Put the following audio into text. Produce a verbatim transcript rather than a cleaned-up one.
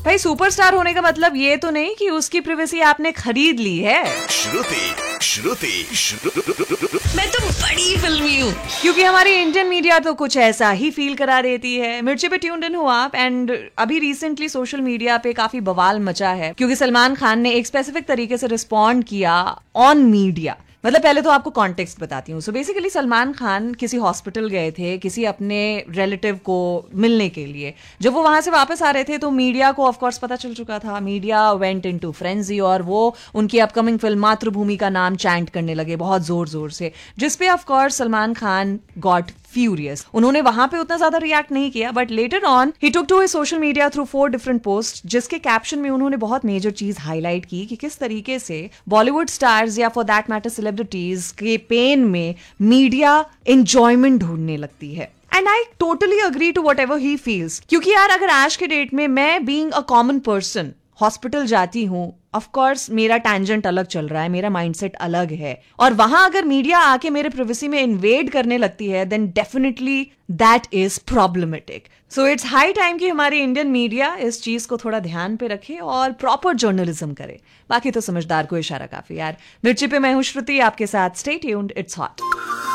भाई सुपरस्टार होने का मतलब ये तो नहीं कि उसकी प्राइवेसी आपने खरीद ली है। श्रुति श्रुति मैं तो बड़ी फिल्मी हूँ, क्योंकि हमारी इंडियन मीडिया तो कुछ ऐसा ही फील करा देती है। मिर्ची पे ट्यून्ड इन हो आप। एंड अभी रिसेंटली सोशल मीडिया पे काफी बवाल मचा है क्योंकि सलमान खान ने एक स्पेसिफिक तरीके से रिस्पॉन्ड किया ऑन मीडिया। मतलब पहले तो आपको कॉन्टेक्स्ट बताती हूँ। सो बेसिकली सलमान खान किसी हॉस्पिटल गए थे किसी अपने रिलेटिव को मिलने के लिए। जब वो वहां से वापस आ रहे थे तो मीडिया को ऑफ कोर्स पता चल चुका था। मीडिया वेंट इनटू फ्रेंजी और वो उनकी अपकमिंग फिल्म मातृभूमि का नाम चैंट करने लगे बहुत जोर जोर से, जिसपे of course Salman Khan got furious. उन्होंने वहां पे उतना ज्यादा रिएक्ट नहीं किया, but later on he took to his social media through four different post, जिसके कैप्शन में उन्होंने बहुत मेजर चीज हाईलाइट की कि किस तरीके से बॉलीवुड स्टार्स या फॉर दैट मैटर सेलिब्रिटीज के पेन में मीडिया एंजॉयमेंट ढूंढने लगती है। And I totally agree to what ever he feels. क्योंकि यार अगर आज के डेट में मैं being a common person hospital जाती हूँ, ऑफ कोर्स मेरा टैंजेंट अलग चल रहा है, मेरा माइंडसेट अलग है, और वहां अगर मीडिया आके मेरे प्राइवेसी में इन्वेड करने लगती है then definitely that is problematic. So it's high time कि हमारी इंडियन मीडिया इस चीज को थोड़ा ध्यान पे रखे और प्रॉपर जर्नलिज्म करे। बाकी तो समझदार को इशारा काफी यार। मिर्ची पे मैं हूं श्रुति आपके साथ। Stay tuned, it's hot.